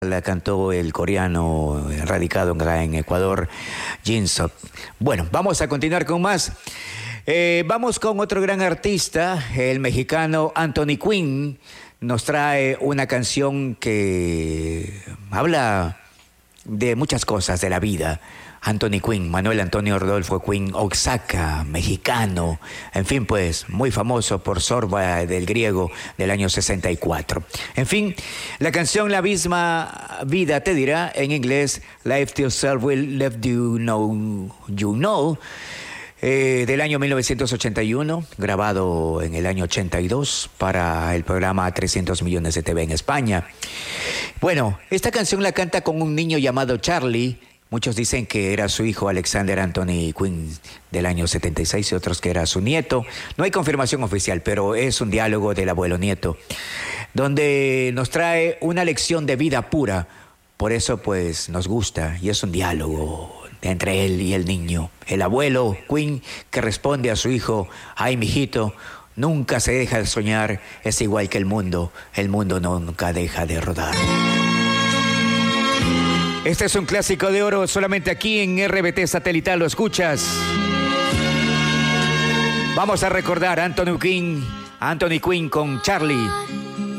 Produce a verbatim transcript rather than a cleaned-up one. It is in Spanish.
La cantó el coreano radicado en Ecuador, Jin Seok. Bueno, vamos a continuar con más. Eh, vamos con otro gran artista, el mexicano Anthony Quinn. Nos trae una canción que habla de muchas cosas de la vida. Anthony Quinn, Manuel Antonio Rodolfo Quinn, Oaxaca, mexicano, en fin, pues muy famoso por Sorba del griego del año sesenta y cuatro. En fin, la canción La misma vida te dirá, en inglés, Life Yourself Will Let You Know You Know, eh, del año mil novecientos ochenta y uno, grabado en el año ochenta y dos para el programa trescientos millones de T V en España. Bueno, esta canción la canta con un niño llamado Charlie. Muchos dicen que era su hijo Alexander Anthony Quinn del año setenta y seis y otros que era su nieto. No hay confirmación oficial, pero es un diálogo del abuelo-nieto, donde nos trae una lección de vida pura. Por eso, pues, nos gusta y es un diálogo entre él y el niño. El abuelo Quinn que responde a su hijo: ay, mijito, nunca se deja de soñar, es igual que el mundo, el mundo nunca deja de rodar. Este es un clásico de oro, solamente aquí en R B T Satelital lo escuchas. Vamos a recordar a Anthony Quinn, Anthony Quinn con Charlie.